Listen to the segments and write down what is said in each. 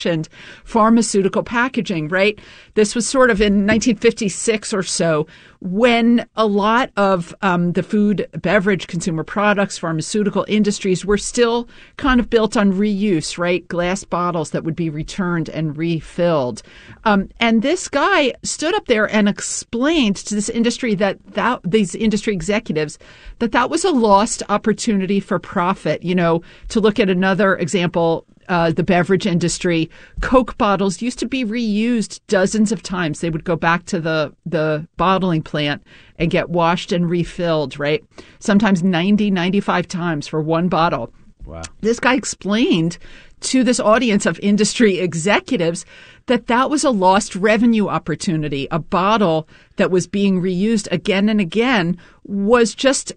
and pharmaceutical packaging, right? This was sort of in 1956 or so when a lot of the food, beverage, consumer products, pharmaceutical industries were still kind of built on reuse, right? Glass bottles that would be returned and refilled. And this guy stood up there and explained to this industry these industry executives that was a lost opportunity for profit. You know, to look at another example, the beverage industry, Coke bottles used to be reused dozens of times. They would go back to the bottling plant and get washed and refilled, right? Sometimes 95 times for one bottle. Wow. This guy explained to this audience of industry executives that was a lost revenue opportunity. A bottle that was being reused again and again was just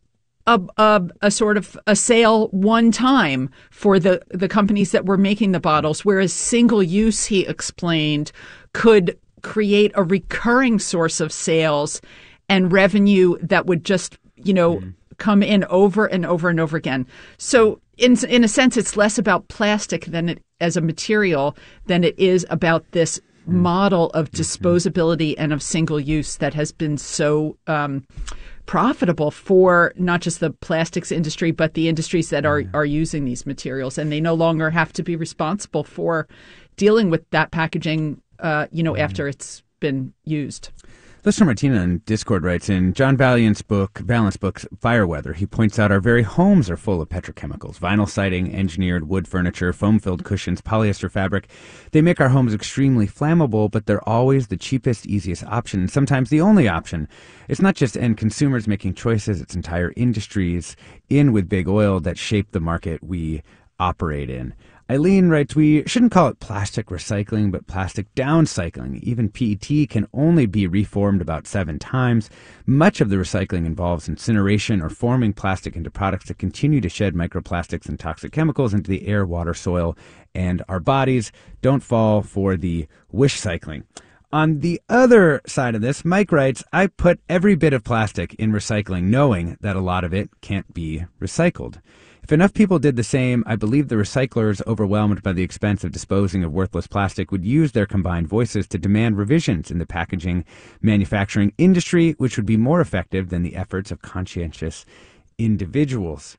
a sort of a sale one time for the companies that were making the bottles, whereas single use, he explained, could create a recurring source of sales and revenue that would just, come in over and over and over again. So in a sense, it's less about plastic as a material than it is about this model of disposability and of single use that has been so profitable for not just the plastics industry, but the industries that are using these materials. And they no longer have to be responsible for dealing with that packaging, after it's been used. Listener Martina in Discord writes, in John Valiant's book, Fireweather, he points out our very homes are full of petrochemicals, vinyl siding, engineered wood furniture, foam-filled cushions, polyester fabric. They make our homes extremely flammable, but they're always the cheapest, easiest option, and sometimes the only option. It's not just end consumers making choices, it's entire industries in with big oil that shape the market we operate in. Eileen writes, we shouldn't call it plastic recycling, but plastic downcycling. Even PET can only be reformed about 7 times. Much of the recycling involves incineration or forming plastic into products that continue to shed microplastics and toxic chemicals into the air, water, soil, and our bodies. Don't fall for the wish cycling. On the other side of this, Mike writes, I put every bit of plastic in recycling knowing that a lot of it can't be recycled. If enough people did the same, I believe the recyclers, overwhelmed by the expense of disposing of worthless plastic, would use their combined voices to demand revisions in the packaging manufacturing industry, which would be more effective than the efforts of conscientious individuals.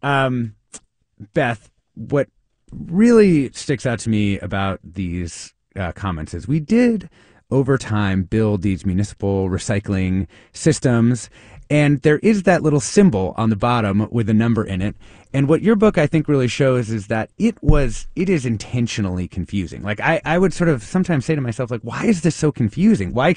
Beth, what really sticks out to me about these comments is we did, over time, build these municipal recycling systems, and there is that little symbol on the bottom with a number in it. And what your book, I think, really shows is that it is intentionally confusing. Like, I would sort of sometimes say to myself, like, why is this so confusing? Why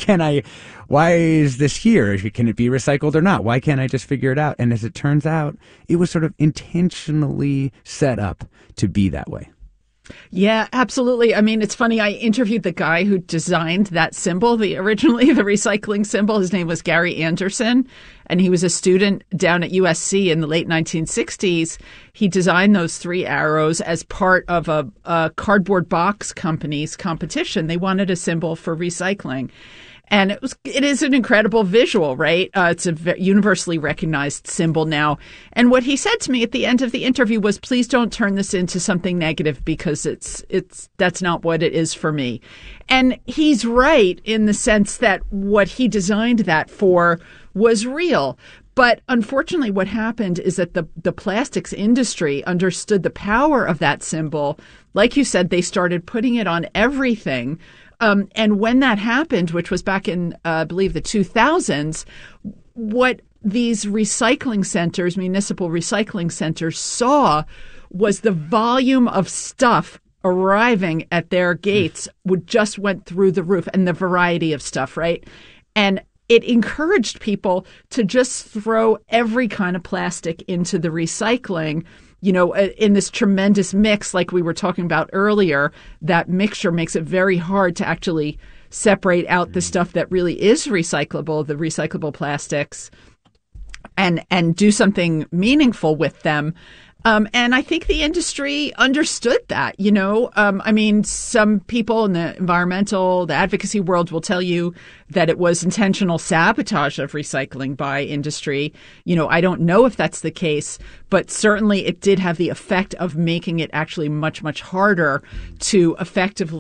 is this here? Can it be recycled or not? Why can't I just figure it out? And as it turns out, it was sort of intentionally set up to be that way. Yeah, absolutely. I mean, it's funny. I interviewed the guy who designed that symbol, originally the recycling symbol. His name was Gary Anderson, and he was a student down at USC in the late 1960s. He designed those 3 arrows as part of a cardboard box company's competition. They wanted a symbol for recycling. And it is an incredible visual, right? It's a universally recognized symbol now. And what he said to me at the end of the interview was, please don't turn this into something negative, because that's not what it is for me. And he's right in the sense that what he designed that for was real. But unfortunately, what happened is that the plastics industry understood the power of that symbol. Like you said, they started putting it on everything. And when that happened, which was back in, I believe, the 2000s, what these recycling centers, municipal recycling centers, saw was the volume of stuff arriving at their gates just went through the roof, and the variety of stuff, right? And it encouraged people to just throw every kind of plastic into the recycling. In this tremendous mix, like we were talking about earlier, that mixture makes it very hard to actually separate out the stuff that really is recyclable, the recyclable plastics, and do something meaningful with them. And I think the industry understood that, I mean, some people in the the advocacy world will tell you that it was intentional sabotage of recycling by industry. I don't know if that's the case, but certainly it did have the effect of making it actually much, much harder to effectively